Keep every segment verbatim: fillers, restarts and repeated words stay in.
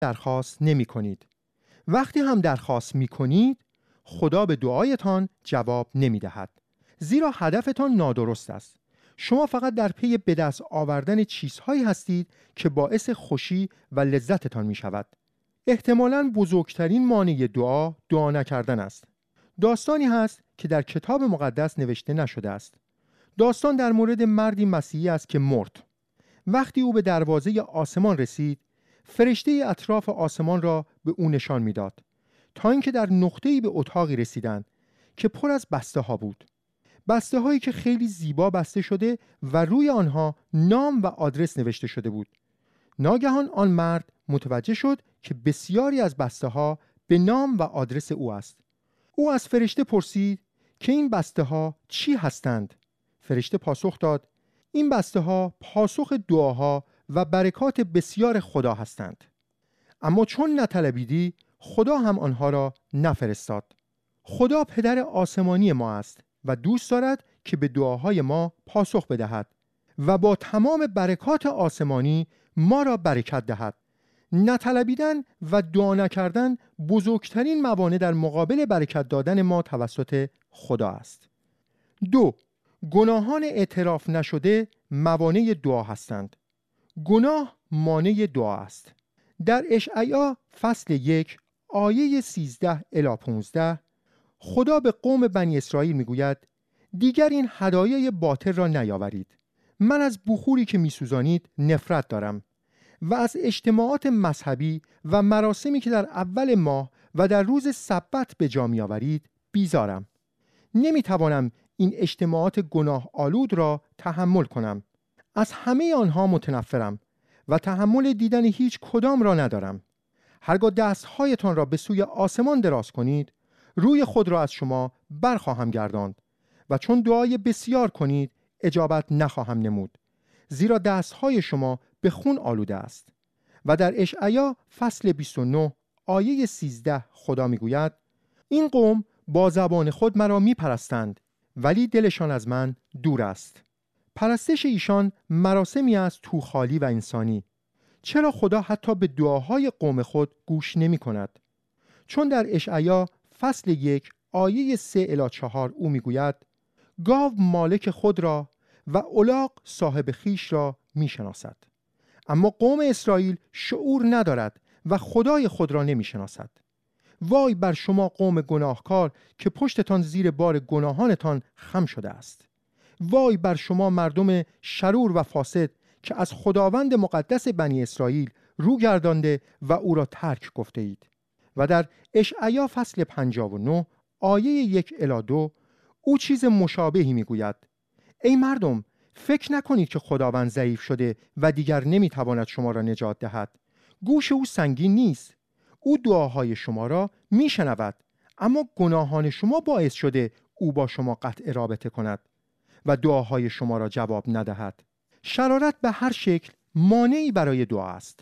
درخواست نمی کنید. وقتی هم درخواست می کنید خدا به دعایتان جواب نمی دهد، زیرا هدفتان نادرست است. شما فقط در پی به دست آوردن چیزهایی هستید که باعث خوشی و لذتتان می شود. احتمالاً بزرگترین مانع دعا دعا نکردن است. داستانی هست که در کتاب مقدس نوشته نشده است. داستان در مورد مردی مسیحی است که مرد. وقتی او به دروازه آسمان رسید، فرشته اطراف آسمان را به او نشان میداد تا اینکه در نقطه‌ای به اتاقی رسیدند که پر از بسته ها بود. بسته هایی که خیلی زیبا بسته شده و روی آنها نام و آدرس نوشته شده بود. ناگهان آن مرد متوجه شد که بسیاری از بسته ها به نام و آدرس او است. او از فرشته پرسید که این بسته ها چی هستند؟ فرشته پاسخ داد: این بسته ها پاسخ دعاها و برکات بسیار خدا هستند. اما چون نطلبیدی، خدا هم آنها را نفرستاد. خدا پدر آسمانی ما است و دوست دارد که به دعاهای ما پاسخ بدهد و با تمام برکات آسمانی ما را برکت دهد. نطلبیدن و دعا نکردن بزرگترین موانع در مقابل برکت دادن ما توسط خدا است. دو، گناهان اعتراف نشده موانع دعا هستند. گناه مانع دعا است. در اشعیا فصل یک آیه سیزده الی پانزده خدا به قوم بنی اسرائیل میگوید: دیگر این هدایای باطل را نیاورید. من از بخوری که میسوزانید نفرت دارم و از اجتماعات مذهبی و مراسمی که در اول ماه و در روز سبت به جا میآورید بیزارم. نمیتوانم این اجتماعات گناه آلود را تحمل کنم. از همه آنها متنفرم و تحمل دیدن هیچ کدام را ندارم. هرگاه دستهایتان را به سوی آسمان دراز کنید، روی خود را از شما برخواهم گرداند و چون دعای بسیار کنید اجابت نخواهم نمود، زیرا دستهای شما به خون آلوده است. و در اشعیا فصل بیست و نه آیه سیزده خدا میگوید: این قوم با زبان خود مرا میپرستند ولی دلشان از من دور است. پرستش ایشان مراسمی است توخالی و انسانی. چرا خدا حتی به دعاهای قوم خود گوش نمی کند؟ چون در اشعیا فصل یک آیه سه الی چهار او میگوید: گاو مالک خود را و الاغ صاحب خیش را می شناسد، اما قوم اسرائیل شعور ندارد و خدای خود را نمی شناسد. وای بر شما قوم گناهکار که پشتتان زیر بار گناهانتان خم شده است. وای بر شما مردم شرور و فاسد که از خداوند مقدس بنی اسرائیل رو گردانده و او را ترک گفته اید. و در اشعیا فصل پنجاه و نه آیه یک الی دو او چیز مشابهی میگوید: ای مردم، فکر نکنید که خداوند ضعیف شده و دیگر نمیتواند شما را نجات دهد. گوش او سنگین نیست. او دعاهای شما را میشنود، اما گناهان شما باعث شده او با شما قطع رابطه کند و دعاهای شما را جواب ندهد. شرارت به هر شکل مانعی برای دعا است.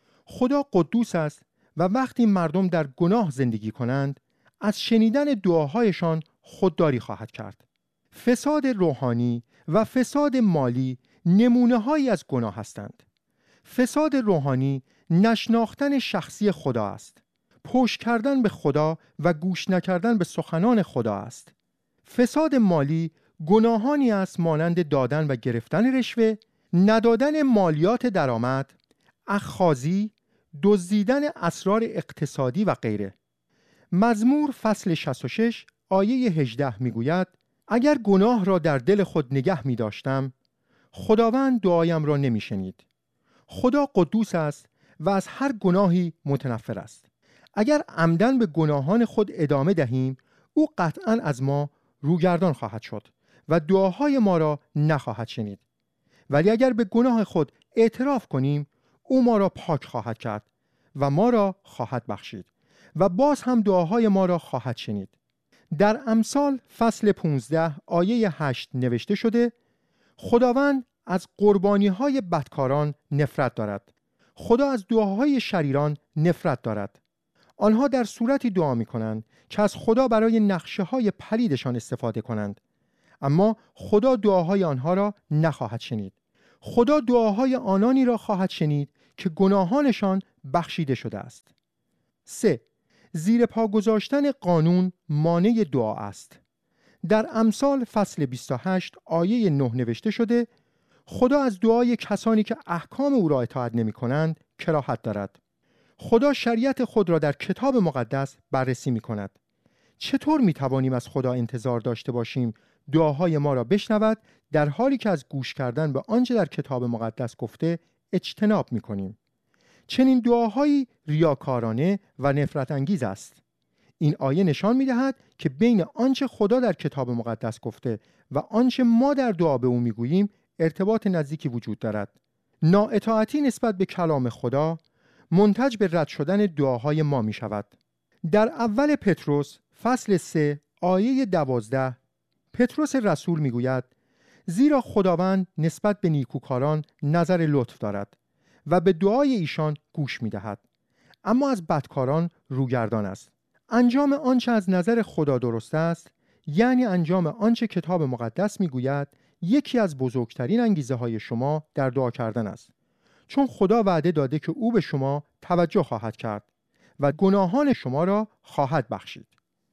خدا قدوس است و وقتی مردم در گناه زندگی کنند، از شنیدن دعاهایشان خودداری خواهد کرد. فساد روحانی و فساد مالی نمونه هایی از گناه هستند. فساد روحانی نشناختن شخصی خدا است. پشت کردن به خدا و گوش نکردن به سخنان خدا است. فساد مالی گناهانی است مانند دادن و گرفتن رشوه، ندادن مالیات درآمد، اخاذی، دزدیدن اسرار اقتصادی و غیره. مزمور فصل شصت و شش آیه هجده میگوید: اگر گناه را در دل خود نگه می داشتم، خداوند دعایم را نمی شنید. خدا قدوس است و از هر گناهی متنفر است. اگر عمدن به گناهان خود ادامه دهیم، او قطعاً از ما روگردان خواهد شد و دعاهای ما را نخواهد شنید. ولی اگر به گناه خود اعتراف کنیم، او ما را پاک خواهد کرد و ما را خواهد بخشید و باز هم دعاهای ما را خواهد شنید. در امثال فصل پانزده آیه هشت نوشته شده: خداوند از قربانی‌های بدکاران نفرت دارد. خدا از دعاهای شریران نفرت دارد. آنها در صورتی دعا می‌کنند که از خدا برای نقشه‌های پلیدشان استفاده کنند، اما خدا دعاهای آنها را نخواهد شنید. خدا دعاهای آنانی را خواهد شنید که گناهانشان بخشیده شده است. سه. زیر پا گذاشتن قانون مانع دعا است. در امثال فصل بیست و هشت آیه نه نوشته شده خدا از دعای کسانی که احکام او را اطاعت نمی کنند کراهت دارد. خدا شریعت خود را در کتاب مقدس بررسی می کند. چطور می توانیم از خدا انتظار داشته باشیم دعاهای ما را بشنود در حالی که از گوش کردن به آنچه در کتاب مقدس گفته اجتناب می کنیم؟ چنین دعاهایی ریاکارانه و نفرت انگیز است. این آیه نشان می دهد که بین آنچه خدا در کتاب مقدس گفته و آنچه ما در دعا به او می گوییم ارتباط نزدیکی وجود دارد. نااطاعتی نسبت به کلام خدا منتج به رد شدن دعاهای ما می شود. در اول پتروس فصل سه آیه دوازده پتروس رسول می گوید زیرا خداوند نسبت به نیکوکاران نظر لطف دارد و به دعای ایشان گوش می دهد، اما از بدکاران روگردان است. انجام آنچه از نظر خدا درست است، یعنی انجام آنچه کتاب مقدس می گوید، یکی از بزرگترین انگیزه های شما در دعا کردن است، چون خدا وعده داده که او به شما توجه خواهد کرد و گناهان شما را خواهد بخشید.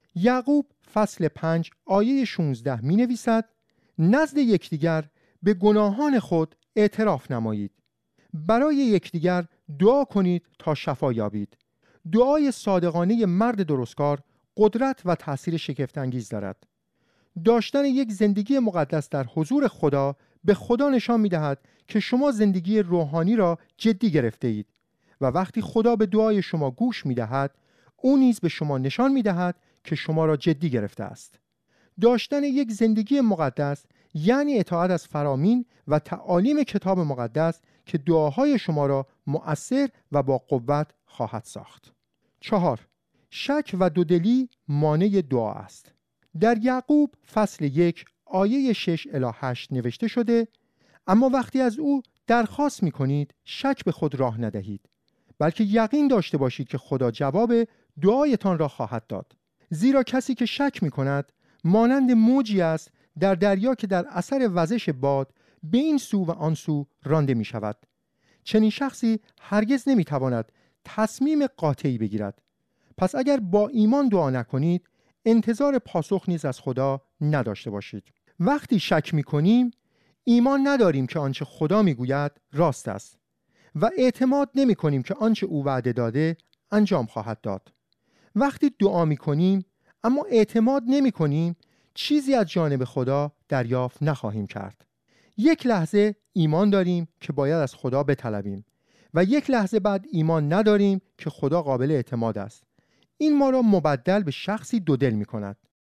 یعقوب فصل پنج آیه شانزده می نویسد نزد یکدیگر به گناهان خود اعتراف نمایید، برای یکدیگر دعا کنید تا شفا یابید. دعای صادقانه مرد درستکار قدرت و تأثیر شگفت‌انگیز دارد. داشتن یک زندگی مقدس در حضور خدا به خدا نشان می‌دهد که شما زندگی روحانی را جدی گرفته اید و وقتی خدا به دعای شما گوش می‌دهد، او نیز به شما نشان می‌دهد که شما را جدی گرفته است. داشتن یک زندگی مقدس یعنی اطاعت از فرامین و تعالیم کتاب مقدس که دعاهای شما را مؤثر و با قوت خواهد ساخت. چهار. شک و دودلی مانع دعا است. در یعقوب فصل یک آیه شش الی هشت نوشته شده اما وقتی از او درخواست می کنید شک به خود راه ندهید، بلکه یقین داشته باشید که خدا جواب دعایتان را خواهد داد. زیرا کسی که شک می کند مانند موجی است در دریا که در اثر وزش باد به این سو و آن سو رانده می شود. چنین شخصی هرگز نمی تواند تصمیم قاطعی بگیرد. پس اگر با ایمان دعا نکنید انتظار پاسخ نیز از خدا نداشته باشید. وقتی شک می کنیم ایمان نداریم که آنچه خدا می گوید راست است و اعتماد نمی کنیم که آنچه او وعده داده انجام خواهد داد. وقتی دعا می کنیم اما اعتماد نمی کنیم چیزی از جانب خدا دریافت نخواهیم کرد. یک لحظه ایمان داریم که باید از خدا بطلبیم و یک لحظه بعد ایمان نداریم که خدا قابل اعتماد است. این ما را مبدل به شخصی دودل می کند.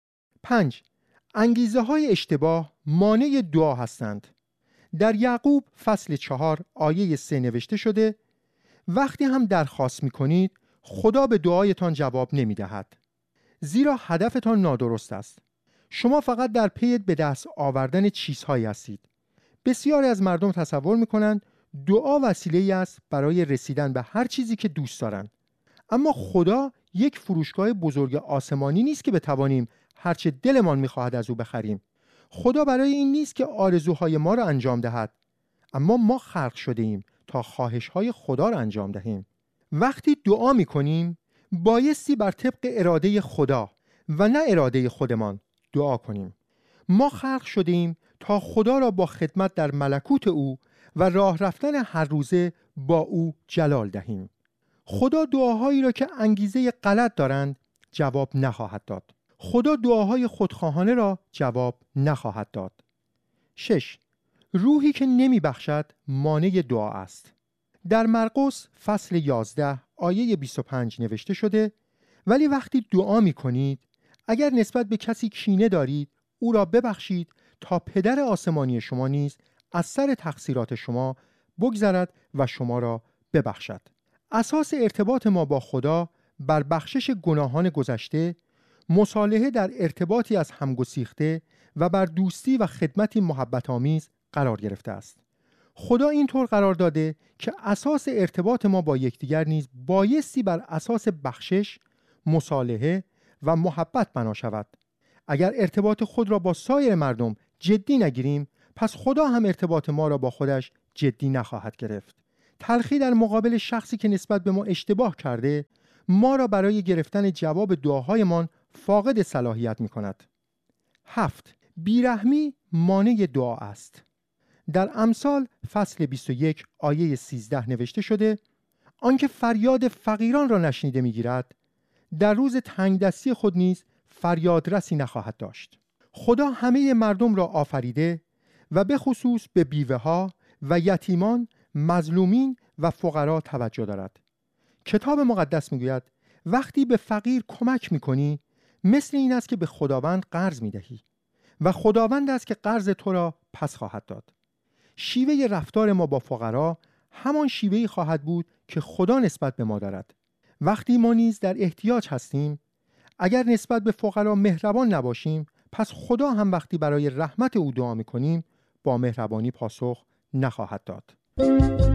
پنج. انگیزه های اشتباه مانع دعا هستند. در یعقوب فصل چهار آیه سه نوشته شده وقتی هم درخواست می کنید خدا به دعایتان جواب نمی دهد، زیرا هدفتان نادرست است. شما فقط در پی به دست آوردن چیزهایی هستید. بسیاری از مردم تصور می کنند دعا وسیله‌ای است برای رسیدن به هر چیزی که دوست دارند، اما خدا یک فروشگاه بزرگ آسمانی نیست که بتوانیم هرچه دلمان می‌خواهد از او بخریم. خدا برای این نیست که آرزوهای ما را انجام دهد، اما ما خلق شده ایم تا خواهش‌های خدا را انجام دهیم. وقتی دعا می‌کنیم بایستی بر طبق اراده خدا و نه اراده خودمان دعا کنیم. ما خلق شده ایم تا خدا را با خدمت در ملکوت او و راه رفتن هر روزه با او جلال دهیم. خدا دعاهایی را که انگیزه غلط دارند جواب نخواهد داد. خدا دعاهای خودخواهانه را جواب نخواهد داد. شش. روحی که نمی بخشد مانع دعا است. در مرقس فصل یازده آیه بیست و پنج نوشته شده ولی وقتی دعا می کنید اگر نسبت به کسی کینه دارید او را ببخشید تا پدر آسمانی شما نیز از سر تقصیرات شما بگذرد و شما را ببخشد. اساس ارتباط ما با خدا بر بخشش گناهان گذشته، مصالحه در ارتباطی از همگسیخته و بر دوستی و خدمتی محبت آمیز قرار گرفته است. خدا اینطور قرار داده که اساس ارتباط ما با یکدیگر نیز بایستی بر اساس بخشش، مصالحه و محبت بنا شود. اگر ارتباط خود را با سایر مردم جدی نگیریم، پس خدا هم ارتباط ما را با خودش جدی نخواهد گرفت. تلخی در مقابل شخصی که نسبت به ما اشتباه کرده ما را برای گرفتن جواب دعاهایمان فاقد صلاحیت می کند. هفت. بیرحمی مانع دعا است. در امثال فصل بیست و یک آیه سیزده نوشته شده: آنکه فریاد فقیران را نشنیده میگیرد، در روز تنگدستی خود نیز فریاد رسی نخواهد داشت. خدا همه مردم را آفریده و به خصوص به بیوه ها و یتیمان، مظلومین و فقرا توجه دارد. کتاب مقدس میگوید وقتی به فقیر کمک میکنی مثل این است که به خداوند قرض میدهی و خداوند است که قرض تو را پس خواهد داد. شیوه رفتار ما با فقرا همان شیوهی خواهد بود که خدا نسبت به ما دارد. وقتی ما نیز در احتیاج هستیم، اگر نسبت به فقرا مهربان نباشیم، پس خدا هم وقتی برای رحمت او دعا میکنیم با مهربانی پاسخ نخواهد داد.